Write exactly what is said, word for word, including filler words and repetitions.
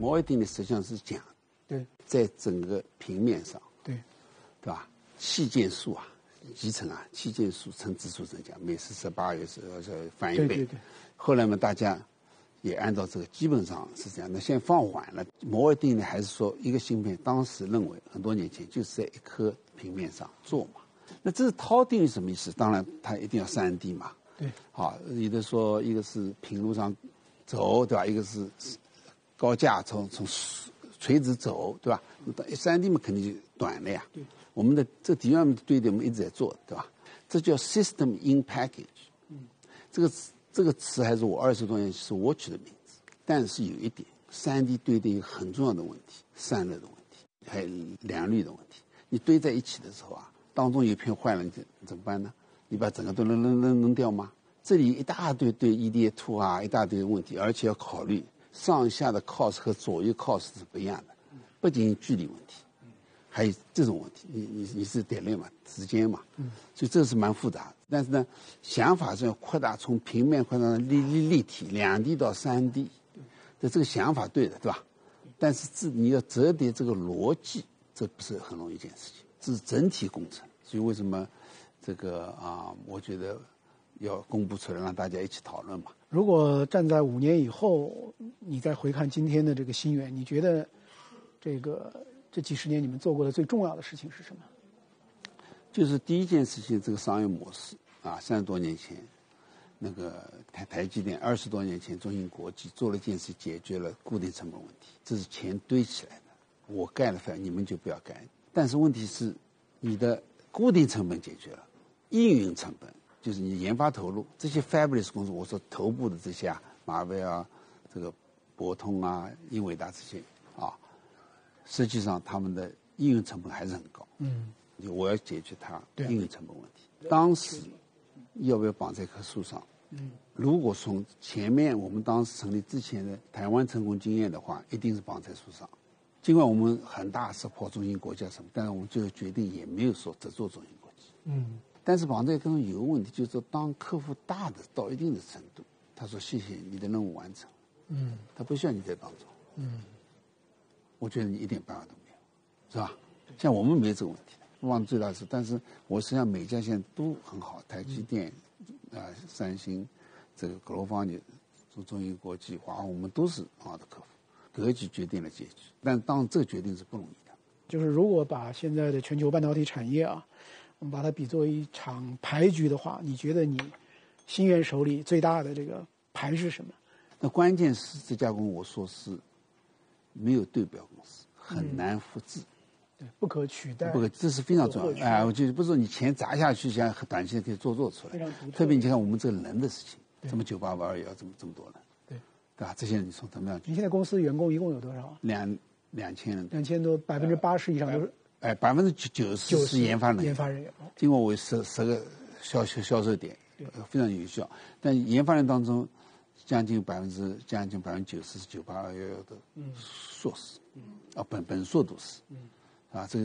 摩尔定律实际上是讲， 对， 在整个平面上， 对， 对吧？气键数啊，集成啊，气键数乘指数增加，每次十八月是是翻一倍。 对对对。 后来嘛，大家也按照这个，基本上是这样。那现在放缓了，摩尔定律还是说一个芯片，当时认为很多年前就是在一颗平面上做嘛。那这是涛定律什么意思？当然，它一定要三 D 嘛。 对。 好，有的说一个是平路上走，对吧？一个是高架从从垂直走，对吧？三 D 嘛肯定就短了呀。 对。 我们的这底上面的堆叠我们一直在做，对吧？这叫 system in package。嗯。这个这个词还是我二十多年是我取的名字，但是有一点，三 D 堆叠一个很重要的问题，散热的问题，还有良率的问题。你堆在一起的时候啊，当中有一片坏了，你怎么办呢？你把整个都扔扔扔扔掉吗？这里一大堆对 E D A 图啊，一大堆问题，而且要考虑上下的 cost 和左右 cost 是不一样的，不仅仅距离问题，还有这种问题。你你你是点类嘛，时间嘛，所以这是蛮复杂的。但是呢，想法是要扩大，从平面扩大到立立立体，两 D 到三 D， 这这个想法对的，对吧？但是这你要折叠这个逻辑，这不是很容易一件事情，这是整体工程。所以为什么这个啊，我觉得要公布出来，让大家一起讨论嘛。 如果站在五年以后，你再回看今天的这个新源，你觉得这个这几十年你们做过的最重要的事情是什么？ 就是第一件事情，这个商业模式啊，三十多年前，那个台台积电二十多年前，中芯国际做了一件事，解决了固定成本问题，这是钱堆起来的。我盖了饭，你们就不要盖。但是问题是，你的固定成本解决了，运营成本就是你研发投入这些 fabless 公司，我说头部的这些啊，马威啊，这个博通啊、英伟达这些啊，实际上他们的应用成本还是很高。 嗯。 我要解决它应用成本问题。当时要不要绑在一棵树上？嗯，如果从前面我们当时成立之前的台湾成功经验的话，一定是绑在树上。尽管我们很大support中芯国际什么，但是我们最后决定也没有说只做中芯国际。嗯，但是绑在一棵树有个问题，就是说当客户大的到一定的程度，他说谢谢你的任务完成。嗯，他不需要你在当中。嗯，我觉得你一点办法都没有，是吧？像我们没有这个问题。忘最大是，但是我实际上每家现在都很好，台积电、啊、呃、三星、这个格罗方的、中中芯国际、华为，我们都是好的客户，格局决定了结局。但当然这个决定是不容易的。 就是如果把现在的全球半导体产业啊，我们把它比作一场牌局的话，你觉得你新源手里最大的这个盘是什么？ 那关键是这家公司，我说是没有对标公司，很难复制。嗯， 不可取代， 不可，这是非常重要的。哎，我就不是说你钱砸下去，像短期内可以做做出来。特别你看我们这个人的事情，这么九八五二幺这么这么多人， 对， 对吧？这些你从怎么样？ 你现在公司员工一共有多少？ 两两千人， 两千多，百分之八十以上都是。 哎，百分之九九十是研发人员。 研发人员。 经过我十十个销销销售点，非常有效。但研发人当中，将近百分之将近百分之九十是九八二幺幺的硕士，嗯，啊本本硕都是，嗯，啊这个。